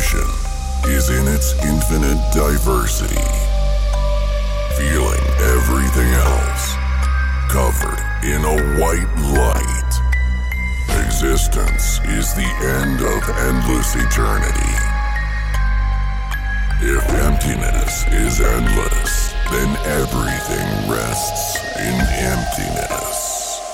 Creation is in its infinite diversity, feeling everything else, covered in a white light. Existence is the end of endless eternity. If emptiness is endless, then everything rests in emptiness.